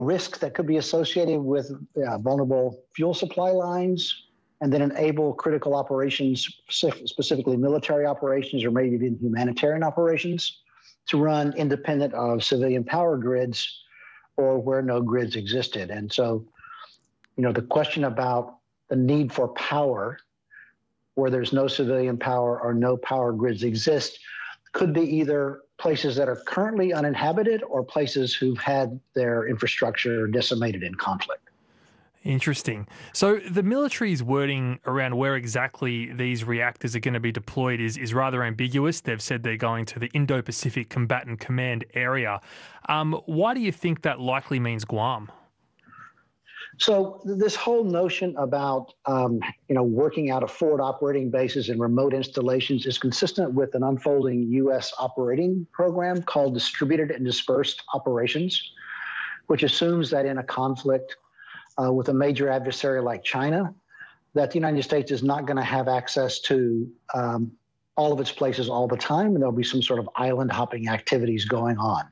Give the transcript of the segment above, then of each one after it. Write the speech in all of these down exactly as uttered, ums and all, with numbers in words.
risks that could be associated with uh, vulnerable fuel supply lines, and then enable critical operations, specifically military operations or maybe even humanitarian operations, to run independent of civilian power grids or where no grids existed. And so, you know, the question about the need for power where there's no civilian power or no power grids exist could be either places that are currently uninhabited or places who've had their infrastructure decimated in conflict. Interesting. So the military's wording around where exactly these reactors are going to be deployed is, is rather ambiguous. They've said they're going to the Indo-Pacific Combatant Command area. Um, why do you think that likely means Guam? So this whole notion about um, you know working out of forward operating bases and remote installations is consistent with an unfolding U S operating program called Distributed and Dispersed Operations, which assumes that in a conflict uh, with a major adversary like China, that the United States is not going to have access to um, all of its places all the time, and there'll be some sort of island hopping activities going on.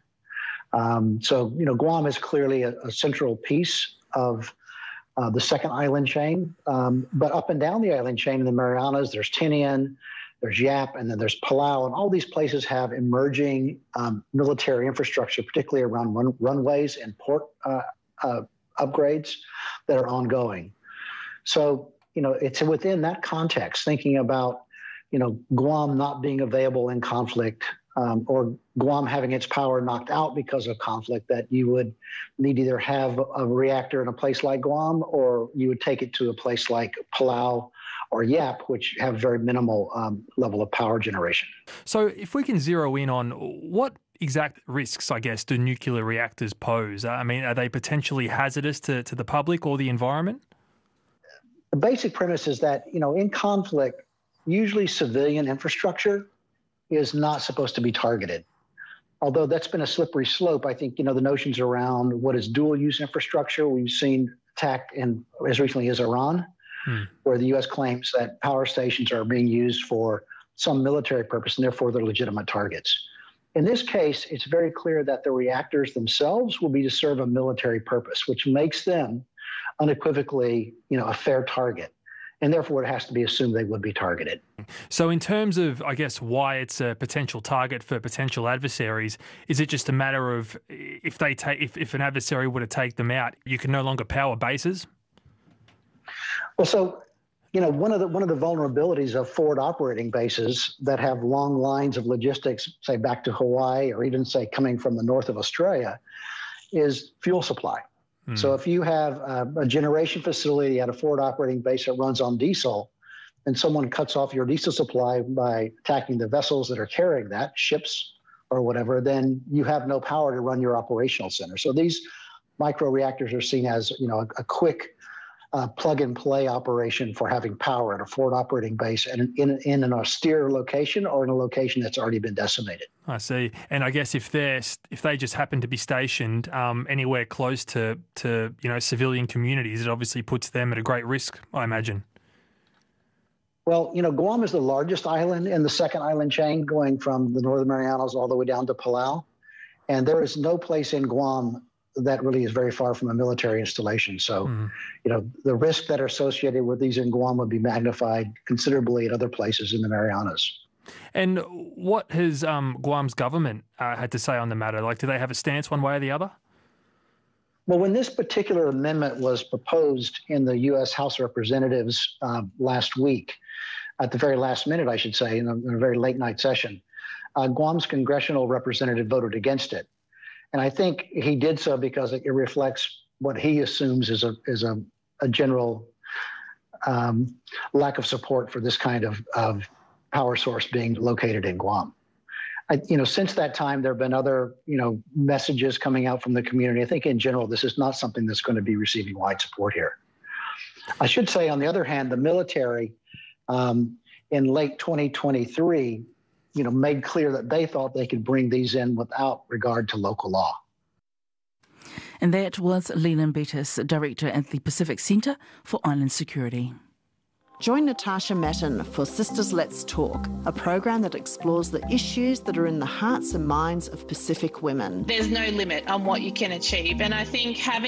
Um, so you know Guam is clearly a, a central piece of uh, the second island chain. Um, but up and down the island chain in the Marianas, there's Tinian, there's Yap, and then there's Palau. And all these places have emerging um, military infrastructure, particularly around run- runways and port uh, uh, upgrades that are ongoing. So, you know, it's within that context, thinking about, you know, Guam not being available in conflict, Um, or Guam having its power knocked out because of conflict, that you would need to either have a reactor in a place like Guam, or you would take it to a place like Palau or Yap, which have very minimal um, level of power generation. So if we can zero in on what exact risks, I guess, do nuclear reactors pose? I mean, are they potentially hazardous to, to the public or the environment? The basic premise is that, you know, in conflict, usually civilian infrastructure is not supposed to be targeted. Although that's been a slippery slope, I think, you know, the notions around what is dual use infrastructure, we've seen attack in as recently as Iran, hmm. where the U S claims that power stations are being used for some military purpose and therefore they're legitimate targets. In this case, it's very clear that the reactors themselves will be to serve a military purpose, which makes them unequivocally, you know, a fair target. And therefore, it has to be assumed they would be targeted. So in terms of, I guess, why it's a potential target for potential adversaries, is it just a matter of if they take, if, if an adversary were to take them out, you can no longer power bases? Well, so, you know, one of the one of the vulnerabilities of forward operating bases that have long lines of logistics, say back to Hawaii, or even say coming from the north of Australia, is fuel supply. So if you have a, a generation facility at a forward operating base that runs on diesel, and someone cuts off your diesel supply by attacking the vessels that are carrying that, ships or whatever, then you have no power to run your operational center. So these micro reactors are seen as, you know, a, a quick uh, plug and play operation for having power at a forward operating base and in, in an austere location or in a location that's already been decimated. I see. And I guess if they're if they just happen to be stationed um, anywhere close to to you know civilian communities, it obviously puts them at a great risk, I imagine. Well, you know, Guam is the largest island in the second island chain, going from the Northern Marianas all the way down to Palau, and there is no place in Guam that really is very far from a military installation. So, mm. you know, the risks that are associated with these in Guam would be magnified considerably at other places in the Marianas. And what has um, Guam's government uh, had to say on the matter? Like, do they have a stance one way or the other? Well, when this particular amendment was proposed in the U S House of Representatives uh, last week, at the very last minute, I should say, in a, in a very late night session, uh, Guam's congressional representative voted against it. And I think he did so because it reflects what he assumes is a is a, a general um, lack of support for this kind of, of power source being located in Guam. I, you know, since that time, there have been other, you know, messages coming out from the community. I think in general, this is not something that's going to be receiving wide support here. I should say, on the other hand, the military um, in late twenty twenty-three, you know, made clear that they thought they could bring these in without regard to local law. And that was Leland Bettis, Director at the Pacific Centre for Island Security. Join Natasha Metten for Sisters Let's Talk, a program that explores the issues that are in the hearts and minds of Pacific women. There's no limit on what you can achieve, and I think having